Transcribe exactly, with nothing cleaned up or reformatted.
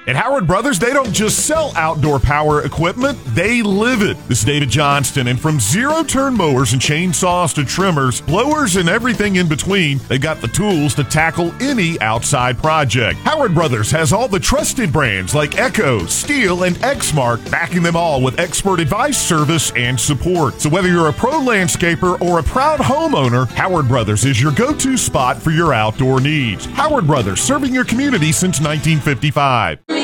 At Howard Brothers, they don't just sell outdoor power equipment, they live it. This is David Johnston, and from zero-turn mowers and chainsaws to trimmers, blowers, and everything in between, they've got the tools to tackle any outside project. Howard Brothers has all the trusted brands like Echo, Steel, and Exmark, backing them all with expert advice, service, and support. So whether you're a pro landscaper or a proud homeowner, Howard Brothers is your go-to spot for your outdoor needs. Howard Brothers, serving your community since nineteen fifty-five.